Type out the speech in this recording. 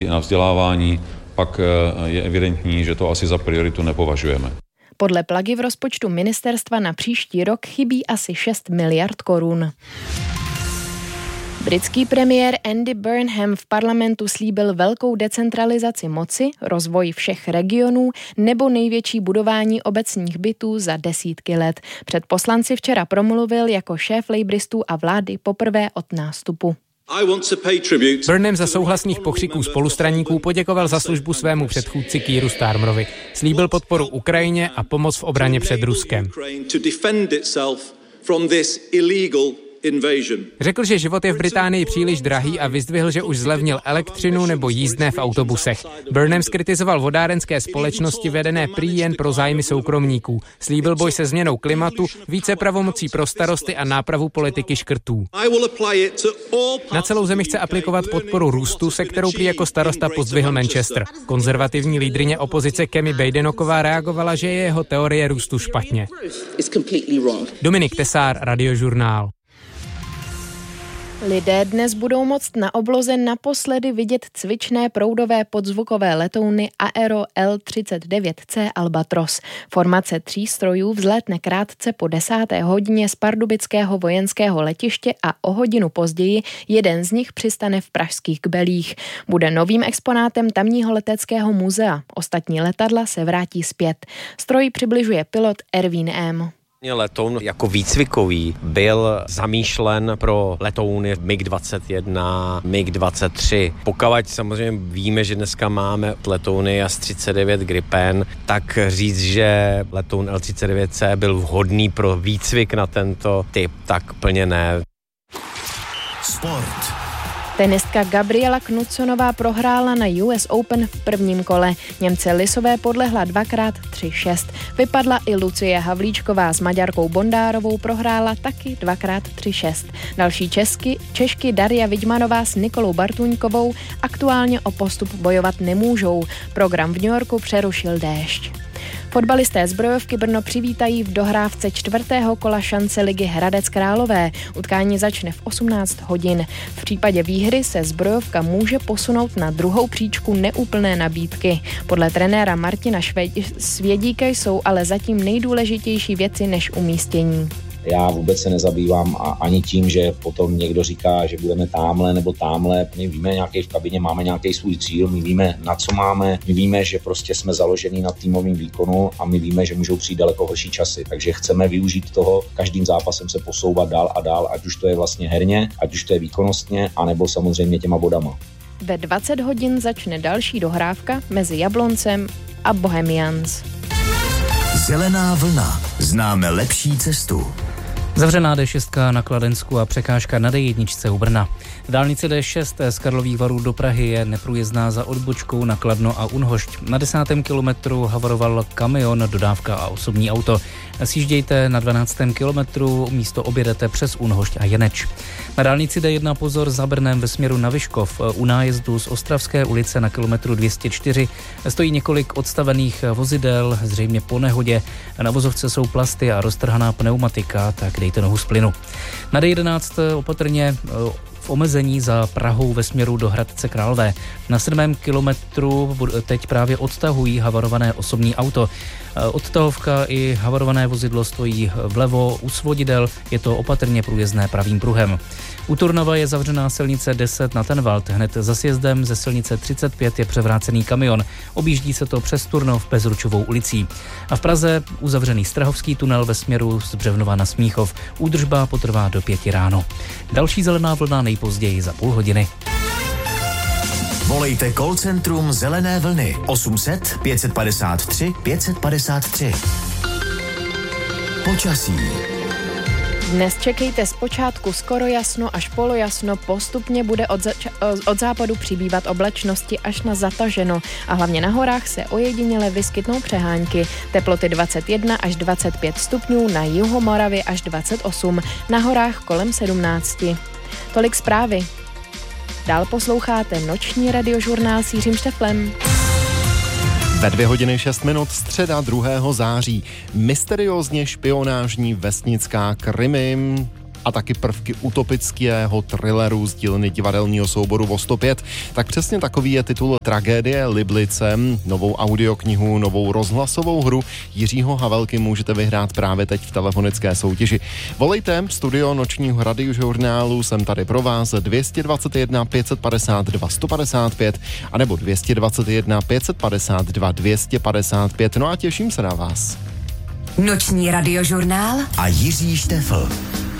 Na vzdělávání pak je evidentní, že to asi za prioritu nepovažujeme. Podle Plagy v rozpočtu ministerstva na příští rok chybí asi 6 miliard korun. Britský premiér Andy Burnham v parlamentu slíbil velkou decentralizaci moci, rozvoj všech regionů nebo největší budování obecních bytů za desítky let. Před poslanci včera promluvil jako šéf lejbristů a vlády poprvé od nástupu. Burnham za souhlasných pokřiků spolustraníků poděkoval za službu svému předchůdci Keeru Starmerovi. Slíbil podporu Ukrajině a pomoc v obraně před Ruskem. Řekl, že život je v Británii příliš drahý a vyzdvihl, že už zlevnil elektřinu nebo jízdné v autobusech. Burnham zkritizoval vodárenské společnosti vedené prý jen pro zájmy soukromníků. Slíbil boj se změnou klimatu, více pravomocí pro starosty a nápravu politiky škrtů. Na celou zemi chce aplikovat podporu růstu, se kterou prý jako starosta pozdvihl Manchester. Konzervativní lídryně opozice Kemi Badenoková reagovala, že je jeho teorie růstu špatně. Dominik Tesár, Radiožurnál. Lidé dnes budou moct na obloze naposledy vidět cvičné proudové podzvukové letouny Aero L-39C Albatros. Formace 3 strojů vzlétne krátce po 10. hodině z pardubického vojenského letiště a o hodinu později jeden z nich přistane v pražských Kbelích. Bude novým exponátem tamního leteckého muzea. Ostatní letadla se vrátí zpět. Stroj přibližuje pilot Ervín M. Letoun jako výcvikový byl zamýšlen pro letouny MiG-21, MiG-23. Pokud samozřejmě víme, že dneska máme letouny JAS-39 Gripen, tak říct, že letoun L-39C byl vhodný pro výcvik na tento typ, tak plně ne. Sport. Tenistka Gabriela Knudsonová prohrála na US Open v prvním kole. Němce Lisové podlehla 2x 3-6. Vypadla i Lucie Havlíčková s Maďarkou Bondárovou, prohrála taky 2x 3-6. Další Češky Daria Vidmanová s Nikolou Bartuňkovou aktuálně o postup bojovat nemůžou. Program v New Yorku přerušil déšť. Fotbalisté Zbrojovky Brno přivítají v dohrávce 4. kola šance ligy Hradec Králové. Utkání začne v 18 hodin. V případě výhry se Zbrojovka může posunout na druhou příčku neúplné nabídky. Podle trenéra Martina Svědíka jsou ale zatím nejdůležitější věci než umístění. Já vůbec se nezabývám ani tím, že potom někdo říká, že budeme támhle nebo támhle. My víme nějaký v kabině, máme nějaký svůj cíl, my víme, na co máme, my víme, že prostě jsme založení na týmovým výkonu a my víme, že můžou přijít daleko horší časy. Takže chceme využít toho, každým zápasem se posouvat dál a dál, ať už to je vlastně herně, ať už to je výkonnostně, anebo samozřejmě těma bodama. Ve 20 hodin začne další dohrávka mezi Jabloncem a Bohemians. Zelená vlna. Známe lepší cestu. Zavřená D6 na Kladensku a překážka na D1 u Brna. Dálnice D6 z Karlových Varů do Prahy je neprůjezdná za odbočkou na Kladno a Unhošť. Na 10. kilometru havaroval kamion, dodávka a osobní auto. Sjíždějte na 12. kilometru, místo objedete přes Unhošť a Jeneč. Na dálnici D1 pozor za Brnem ve směru na Vyškov. U nájezdu z Ostravské ulice na kilometru 204 stojí několik odstavených vozidel, zřejmě po nehodě. Na vozovce jsou plasty a roztrhaná pneumatika, tak dejte nohu z plynu. Na D11 opatrně v omezení za Prahou ve směru do Hradce Králové. Na 7. kilometru teď právě odtahují havarované osobní auto. Odtahovka i havarované vozidlo stojí vlevo u svodidel, je to opatrně průjezdné pravým pruhem. U Turnova je zavřená silnice 10 na Tenvald. Hned za sjezdem ze silnice 35 je převrácený kamion. Objíždí se to přes Turnov Bezručovou ulicí. A v Praze uzavřený Strahovský tunel ve směru z Břevnova na Smíchov. Údržba potrvá do 5 ráno. Další zelená vlna nejpozději za půl hodiny. Volejte call centrum Zelené vlny 800 553 553. Počasí. Dnes čekejte zpočátku skoro jasno až polojasno, postupně bude od západu přibývat oblačnosti až na zataženo a hlavně na horách se ojediněle vyskytnou přehánky. Teploty 21 až 25 stupňů, na jihu Moravy až 28, na horách kolem 17. Tolik zprávy. Dál posloucháte noční radiožurnál s Jiřím Šteflem. Ve 2 hodiny 6 minut středa 2. září. Mysteriózně špionážní vesnická Krymy. a taky prvky utopického thrilleru z dílny divadelního souboru Vo 105. Tak přesně takový je titul Tragédie Liblice. Novou audioknihu, novou rozhlasovou hru Jiřího Havelky můžete vyhrát právě teď v telefonické soutěži. Volejte, studio Nočního radiožurnálu, jsem tady pro vás 221 552 155 anebo 221 552 255. No a těším se na vás. Noční radiožurnál A Jiří Štefl.